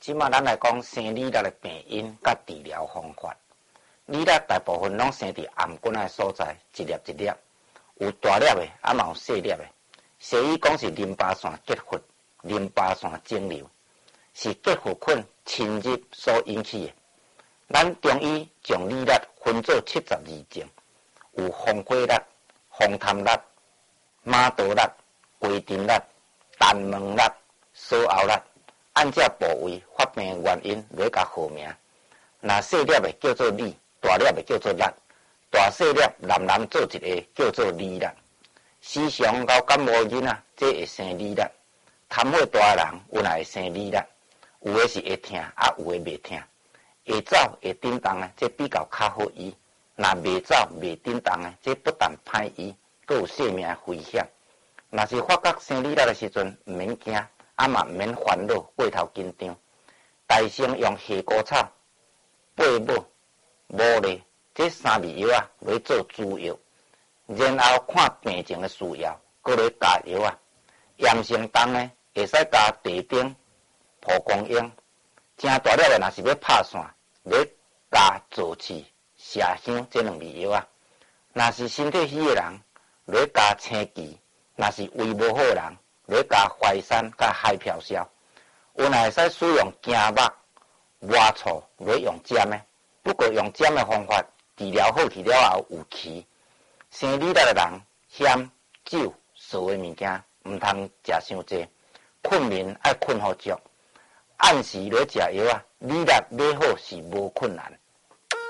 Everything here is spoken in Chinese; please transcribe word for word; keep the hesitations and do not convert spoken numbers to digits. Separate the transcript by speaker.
Speaker 1: 即马咱来讲生理力的病因甲治疗方法。理力大部分拢生伫颔骨的所在，一粒一粒，有大粒的，啊嘛有细粒的。西医讲是淋巴腺结核、淋巴腺肿瘤，是结核菌侵入所引起的。咱中医将理力分做七十二种，有风火力、风痰力、马刀力、归丁力、丹门力、锁喉力，按这部位发病原因来甲号名。若细粒的叫做理，大粒的叫做力，大细粒蓝蓝做一个叫做理力。时常搞感冒囡仔，这会生理力；痰火大的人，有也会生理力。有的是会痛，啊有的袂痛。会走会叮当的，这比较较好医；若袂走袂叮当的，这不但歹医，佫有性命危险。若是发觉生理力的时阵，毋免惊，啊嘛毋免烦恼，过头紧张。大先用虾膏草、八母、牡蛎这三味药啊来做主药，然后看病情的需要，佫来加药啊。炎性重的，会使加地丁、蒲公英。正大粒的，若是要拍线，要加坐刺、麝香这两味药啊。若是身体虚的人，要加青芪；若是胃无好的人，要加淮山甲海飘消。有若会使使用姜肉、蛙醋来用煎的，不过用煎的方法治疗好去了后有期。生理力的人，咸、酒、素的物件毋通食伤济，困眠爱困好足。按时来食药啊，理力买好是无困难。